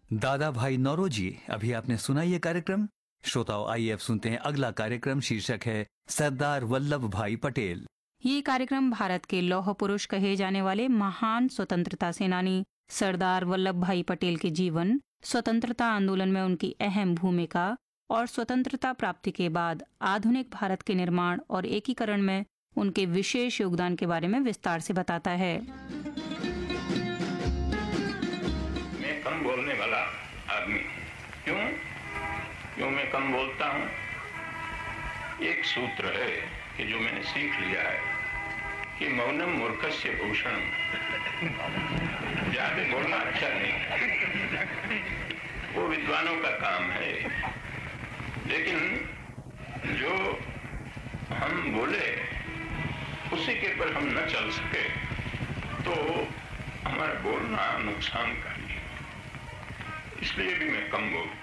दादा भाई नौरोजी। अभी आपने सुना ये कार्यक्रम। श्रोताओं, आइए अब सुनते हैं अगला कार्यक्रम। शीर्षक है सरदार वल्लभ भाई पटेल। ये कार्यक्रम भारत के लौह पुरुष कहे जाने वाले महान स्वतंत्रता सेनानी सरदार वल्लभ भाई पटेल के जीवन, स्वतंत्रता आंदोलन में उनकी अहम भूमिका और स्वतंत्रता प्राप्ति के बाद आधुनिक भारत के निर्माण और एकीकरण में उनके विशेष योगदान के बारे में विस्तार से बताता है। मैं कम बोलने वाला आदमी। क्यों मैं कम बोलता हूँ? एक सूत्र है कि जो मैंने सीख लिया है कि मौनम मूर्खस्य भूषणम। ज्यादा बोलना अच्छा नहीं, वो विद्वानों का काम है। लेकिन जो हम बोले उसी के पर हम न चल सके तो हमारा बोलना नुकसानकारी है। इसलिए भी मैं कम बोलता।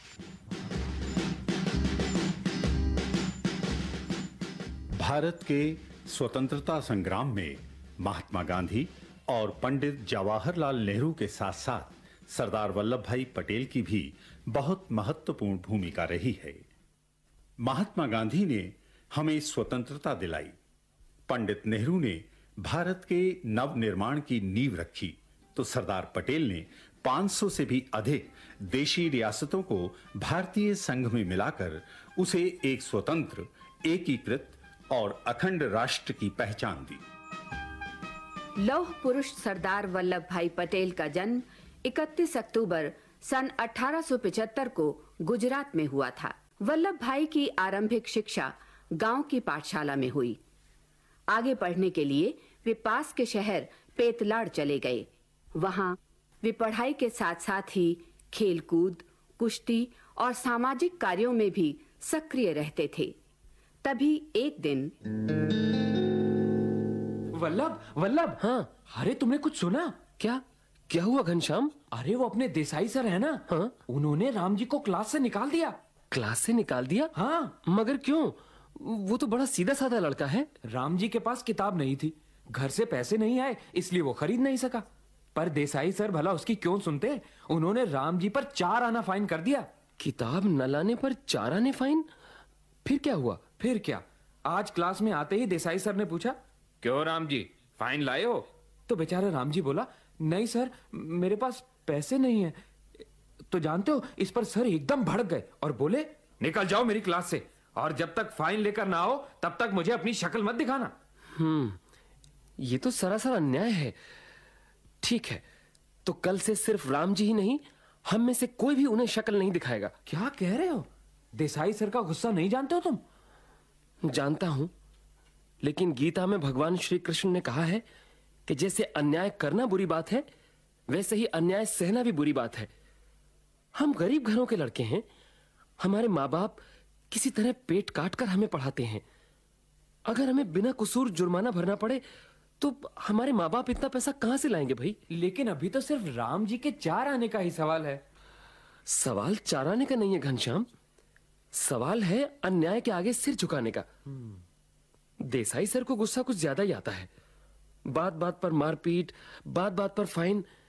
भारत के स्वतंत्रता संग्राम में महात्मा गांधी और पंडित जवाहरलाल नेहरू के साथ साथ सरदार वल्लभ भाई पटेल की भी बहुत महत्वपूर्ण भूमिका रही है। महात्मा गांधी ने हमें स्वतंत्रता दिलाई, पंडित नेहरू ने भारत के नव निर्माण की नींव रखी, तो सरदार पटेल ने 500 से भी अधिक देशी रियासतों को भारतीय संघ में मिलाकर उसे एक स्वतंत्र, एकीकृत और अखंड राष्ट्र की पहचान दी। लौह पुरुष सरदार वल्लभ भाई पटेल का जन्म 31 अक्टूबर सन 1875 को गुजरात में हुआ था। वल्लभ भाई की आरंभिक शिक्षा गांव की पाठशाला में हुई। आगे पढ़ने के लिए वे पास के शहर पेतलाड़ चले गए। वहां वे पढ़ाई के साथ साथ ही खेलकूद, कुश्ती और सामाजिक कार्यों में भी सक्रिय रहते थे। तभी एक दिन वल्लभ। हाँ। अरे तुमने कुछ सुना? क्या हुआ घनश्याम? अरे वो अपने देसाई सर है ना, हाँ? उन्होंने राम जी को क्लास से निकाल दिया। क्लास से निकाल दिया? हाँ। मगर क्यों? वो तो बड़ा सीधा साधा लड़का है। राम जी के पास किताब नहीं थी, घर से पैसे नहीं आए, इसलिए वो खरीद नहीं सका। पर देसाई सर भला उसकी क्यों सुनते? उन्होंने राम जी पर 4 आना फाइन कर दिया। किताब न लाने पर 4 आने फाइन? फिर क्या हुआ? फिर क्या, आज क्लास में आते ही देसाई सर ने पूछा, क्यों राम जी फाइन लाए हो? तो बेचारा राम जी बोला, नहीं सर, मेरे पास पैसे नहीं है। तो जानते हो, इस पर सर एकदम भड़क गए और बोले, निकल जाओ मेरी क्लास से, और जब तक फाइन लेकर ना आओ तब तक मुझे अपनी शक्ल मत दिखाना। ये तो सरासर अन्याय है। ठीक है, तो कल से सिर्फ राम जी ही नहीं, हम में से कोई भी उन्हें शक्ल नहीं दिखाएगा। क्या कह रहे हो? देसाई सर का गुस्सा नहीं जानते हो तुम? जानता हूं, लेकिन गीता में भगवान श्री कृष्ण ने कहा है कि जैसे अन्याय करना बुरी बात है, वैसे ही अन्याय सहना भी बुरी बात है। हम गरीब घरों के लड़के हैं, हमारे माँ बाप किसी तरह पेट काट कर हमें पढ़ाते हैं। अगर हमें बिना कसूर जुर्माना भरना पड़े तो हमारे माँ बाप इतना पैसा कहां से लाएंगे भाई? लेकिन अभी तो सिर्फ राम जी के 4 आने का ही सवाल है। सवाल 4 आने का नहीं है घनश्याम, सवाल है अन्याय के आगे सिर झुकाने का। देसाई सर को गुस्सा कुछ ज्यादा ही आता है। बात बात पर मारपीट, बात बात पर फाइन।